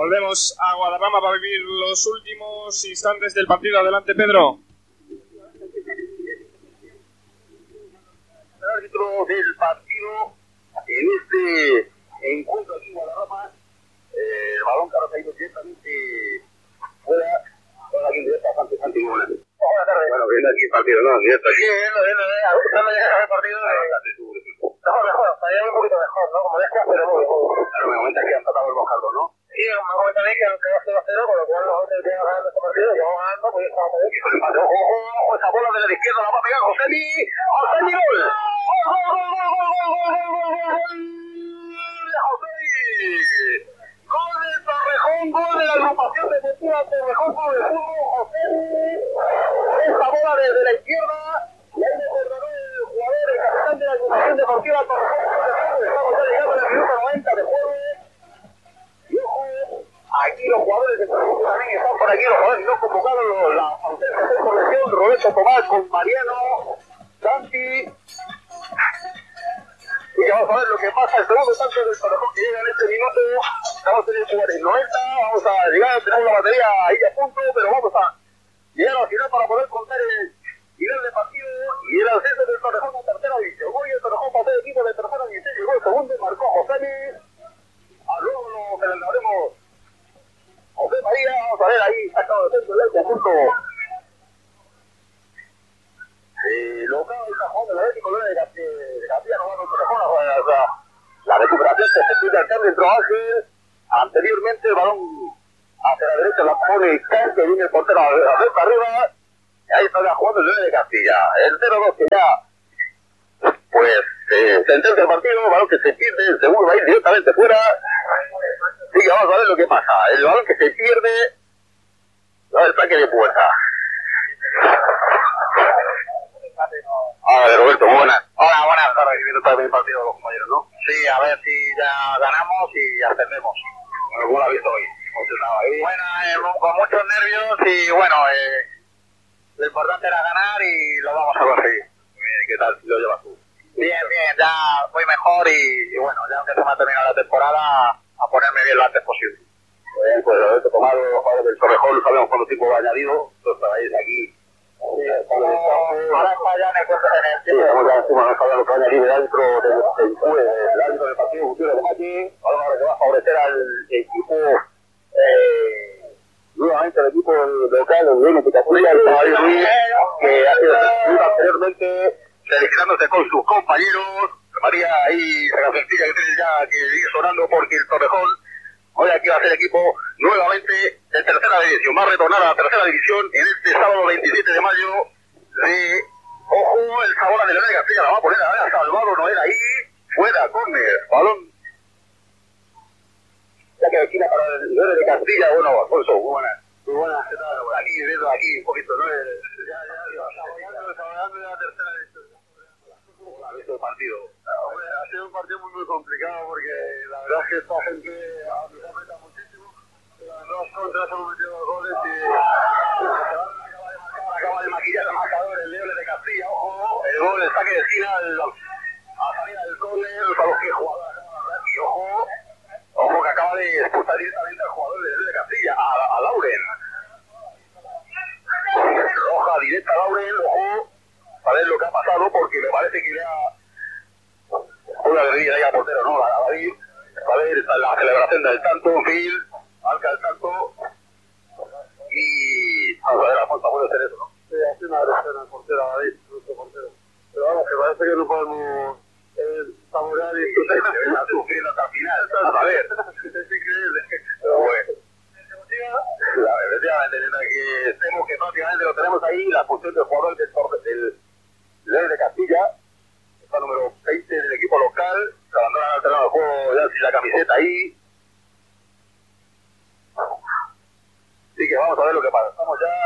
Volvemos a Guadarrama para vivir los últimos instantes del partido. Adelante, Pedro. El árbitro del partido en este encuentro aquí en Guadarrama, el balón que ha caído directamente fuera, ahora aquí en directo a Santi Buenas. Buenas tardes. Bueno, viendo aquí el partido, ¿no? Directo aquí. Sí, viendo, ajustando ya el partido. Mejor, estaría un poquito mejor, ¿no? Como decías, pero muy bien. Claro, me comenta que han tratado el Bojardo, ¿no? Sí, me comenta a mí que aunque va 0-0, con lo cual nosotros tenemos ganando este partido, y vamos ganando, pues estamos bien. Ojo, esa bola desde la izquierda la va a pegar Josemi. ¡Josemi, gol! ¡Gol de Torrejón! ¡Gol de la agrupación defensiva Torrejón Club de Fútbol! Josemi, esa bola desde la izquierda, y ahí me perdonó el jugador, el capitán de la agrupación deportiva Torrejón Club de Fútbol. Estamos ya llegando al minuto 90 de juego. Y ojo, aquí los jugadores de Torrejón también están por aquí, los jugadores no convocados, la ausencia de corrección, Roberto Tomás con Mariano, Santi. Y que vamos a ver lo que pasa, el segundo tanto del Torrejón que llega en este minuto. Estamos en el jugar en 90, vamos a llegar, tenemos la batería ahí a punto, pero vamos a llegar al final para poder contar el final del partido y el ascenso del Torrejón a tercera división. Hoy el Torrejón pasó de equipo de tercera división, llegó el segundo, marcó Josemi. Luego lo celebraremos José María, vamos a ver ahí, sacado de centro del conjunto. Local del cajón del Atlético de Castilla, no va a Torrejón, la recuperación que se pide al cambio entró Ángel. Anteriormente el balón hacia la derecha la pone Can, que viene el portero a ver para arriba. Y ahí está ya jugando el 9 de Castilla. El 0-2 que ya, pues, sentencia el partido, balón que se pierde, el segundo va a ir directamente fuera. Sí, que vamos a ver lo que pasa. El balón que se pierde, el saque de puerta. Hola, Roberto, muy buenas. Hola, buenas tardes. Viendo también el partido de los compañeros, ¿no? Sí, a ver si ya ganamos y ascendemos. Bueno, ¿cómo lo has visto hoy? Bueno, con muchos nervios y bueno, lo importante era ganar y lo vamos a conseguir. Bien, ¿qué tal lo llevas tú? Bien, ya voy mejor y bueno, ya aunque se me ha terminado la temporada, a ponerme bien lo antes posible. Bien, pues Roberto Tomás, los jugadores del Torrejón, sabemos cuánto tiempo va añadido, todos estáis aquí. Ahora está ya en el tiempo. Estamos ya encima, no sabía lo que va a añadir el árbitro del partido Gutiérrez de Machi. Ahora que va a favorecer al equipo, nuevamente el equipo local, el Bien Equitación, el Caballo Ruiz, que ha sido anteriormente felicitándose con sus compañeros. María ahí, la sencilla que tiene ya que sigue sonando porque el Torrejón hoy aquí va a ser equipo nuevamente de tercera división. Va a retornar a la tercera división en este sábado 27 de mayo de... Ojo, el Sabora de León de Castilla la va a poner a Salvador Noel ahí. Fuera, córner, balón. Ya que esquina para el León de Castilla. Bueno, Alfonso, muy buenas. Muy buenas, ¿qué tal? Aquí, viendo aquí un poquito, ¿no? Saboreando ya la tercera división. ¿Cómo ha visto el partido? Ha sido un partido muy complicado porque la verdad es que esta gente nos aprieta muchísimo. Las dos contras hemos metido dos goles y acaba de maquillar el marcador el León de Castilla. Ojo, el gol, el saque de esquina a salida del córner, a los que jugador y ojo que acaba de expulsar directamente al jugador del León de Castilla, a Lauren. Roja directa a Lauren, ojo, a ver lo que ha pasado porque me parece que le ha una guerrilla ahí al portero, ¿no? A David, a ver la celebración del tanto, en fin, marca el tanto y vamos a ver, Alfonso puede hacer eso, ¿no? Sí, hace una agresión al portero, a David, nuestro portero. Pero vamos, que parece que no podemos saborear y está sufriendo hasta el final. A ver, es increíble. Pero bueno. Efectivamente, que estemos que prácticamente lo tenemos ahí, la función del jugador del León de Castilla, está número 20 del equipo local, se abandona al terreno de juego ya sin la camiseta ahí. Así que vamos a ver lo que pasa. Estamos ya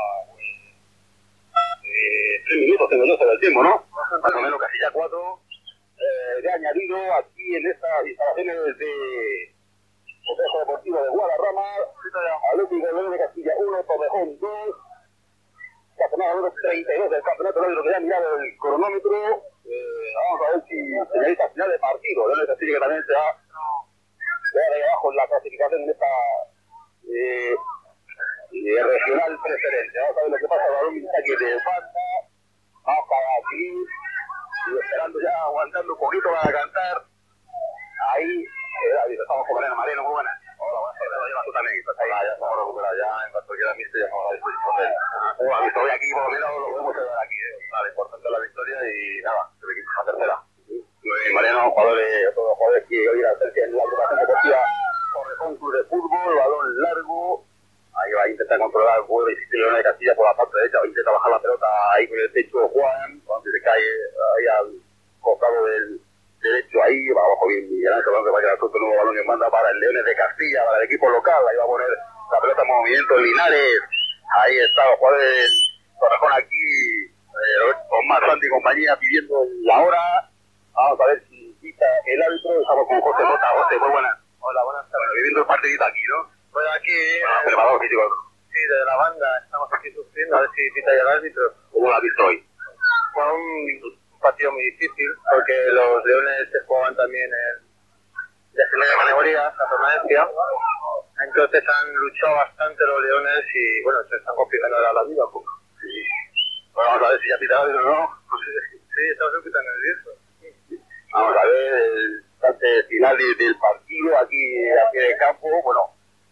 3 minutos tengo yo sobre el tiempo, ¿no? Más o menos casi ya 4 de añadido aquí en estas instalaciones de Complejo Deportivo de Guadarrama. Atlético de León de Castilla 1, Torrejón 2. Campeonato número 32 del campeonato, lo que ya ha mirado el cronómetro. Vamos a ver si señalita final de partido. León de Castilla que también se va de abajo en la clasificación en esta regional preferente. Vamos a ver lo que pasa. El balón está aquí de banda. Vamos para aquí. Y esperando ya, aguantando un poquito para cantar. Ahí, estamos con Mariano, muy buena. Hola, buenas tardes, lo llevas tú también. Estás ahí. Ya estamos recuperados, ya en cuanto quiera mi ya estamos a disposición de él. La victoria aquí, por lo menos lo podemos celebrar aquí. Vale, importante la victoria y nada, el equipo es la tercera. Mariano, jugadores, todos los jugadores que hoy a hacer en la agrupación deportiva Torrejón Club de Fútbol, balón largo. Ahí va a intentar controlar el juego de León de Castilla por la parte derecha, va a intentar bajar la pelota ahí con el techo de Juan, cuando se cae ahí al costado del derecho, ahí va abajo bien Miguel Ángel, que va a quedar suelto el nuevo balón que manda para el Leones de Castilla, para el equipo local, ahí va a poner la pelota en movimiento Linares, ahí está los jugadores del Torrejón aquí, con más Santi y compañía pidiendo la hora. Vamos a ver si quita el árbitro. Estamos con José Mota. José, muy buenas. Hola, buenas tardes. Bueno, viviendo el partidito aquí, ¿no? Pues aquí... preparador físico. Sí, de la banda. Estamos aquí sufriendo. A ver si quita ya el árbitro. ¿Cómo lo has visto hoy? Fue un partido muy difícil, porque los Leones se jugaban también en descenso de categoría, la permanencia. Entonces han luchado bastante los Leones y, bueno, se están complicando ahora la vida un poco. Sí. Bueno, vamos a ver si ya pita el árbitro o no. Sí, estamos un poquito nerviosos. Vamos a ver el instante final del partido aquí de campo. Bueno,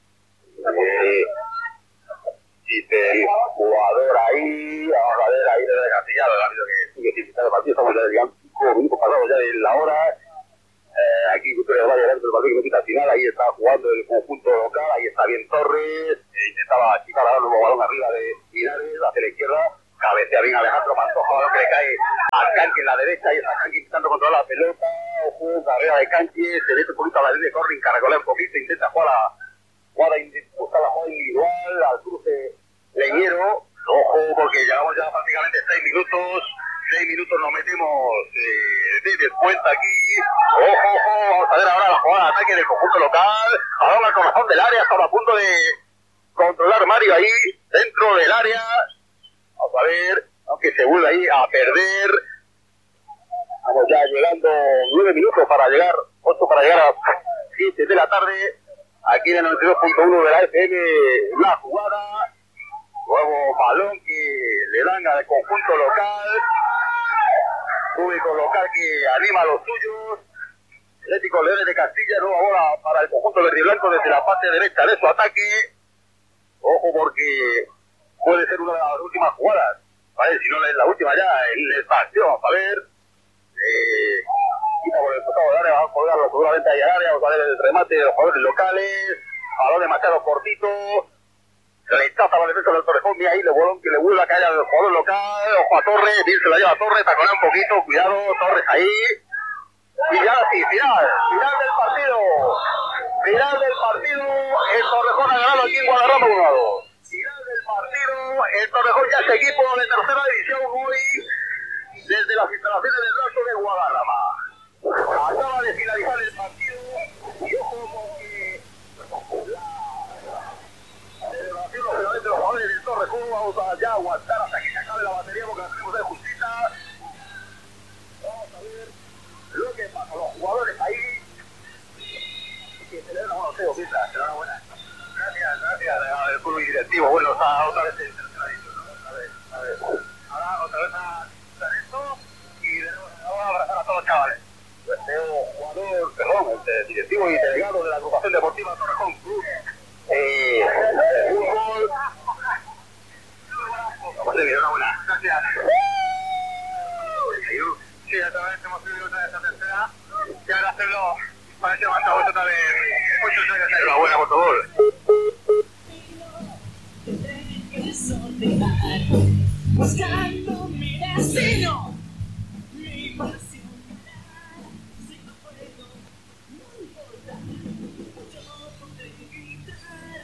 dice el jugador ahí. Vamos a ver ahí desde Castilla, el árbitro que sigue sin quitar el partido. Estamos ya llegando 5 minutos pasados ya de la hora. Aquí Cultura de Valle dentro del partido que no quita al final. Ahí está jugando el conjunto local. Ahí está bien Torres. Intentaba achicar a dar un nuevo balón arriba de Linares hacia la izquierda. Cabecea bien Alejandro Pantoja, balón que le cae a Canqui en la derecha y está Canqui intentando controlar la pelota. Ojo, carrera de Canqui, se mete un poquito a la línea de corre, caracolea un poquito, intenta buscar la jugada individual al cruce Leñero. Ojo, porque llevamos ya prácticamente 6 minutos. 6 minutos nos metemos de descuenta aquí. Ojo, vamos a ver ahora la jugada de ataque del conjunto local. Balón al corazón del área, estaba a punto de controlar Mario ahí, dentro del área. Vamos a ver, aunque se vuelve ahí a perder. Estamos ya llegando 9 minutos para llegar, 8 para llegar a 7 de la tarde. Aquí en el 92.1 de la FM, la jugada. Nuevo balón que le dan al conjunto local. Público local que anima a los suyos. Atlético Leones de Castilla, nueva bola para el conjunto verde y blanco desde la parte derecha de su ataque. Ojo porque puede ser una de las últimas jugadas, ¿vale? Si no es la última ya en el partido, vamos a ver. Quita por el costado del área, vamos a colgarlo seguramente ahí al área, vamos a ver el remate de los jugadores locales, balón demasiado cortito, rechaza la defensa del Torrejón, mira ahí el balón que le vuelve a caer al jugador local, ojo a Torres, bien se la lleva a Torres, taconea un poquito, cuidado, Torres ahí. Y ya sí, final del partido, el Torrejón ha ganado aquí en Guadarrama 1-2. Final del partido, el Torrejón ya es equipo de tercera división hoy desde las instalaciones del Raso de Guadarrama. Acaba de finalizar el partido y ojo porque la celebración lógicamente de los jugadores del Torrejón vamos a ya aguantar hasta que se acabe la batería porque la tenemos de justita. Vamos a ver lo que pasa, los jugadores ahí que celebran, bueno, Teo, Pita, enhorabuena. Gracias, el club directivo, bueno, está otra vez en tercera división, ¿no? A ver, ahora otra vez a esto y vamos a abrazar a todos los chavales. Pues jugador, directivo y delegado de la agrupación deportiva Torrejón Club de fútbol. Vamos a ver, enhorabuena. Gracias. Sí, otra vez hemos subido otra vez a tercera y ahora hacerlo para ese momento otra vez muchos años. Enhorabuena por favor. Buscando mi destino, mi pasión, si no puedo, no importa, yo podré gritar,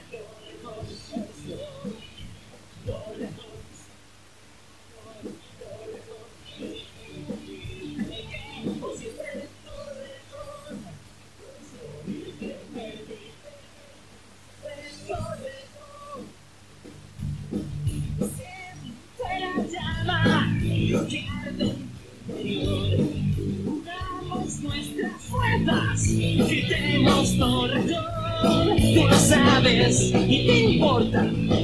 Unamos nuestras fuerzas, quitemos Torrejón, tú lo sabes. vez y te importa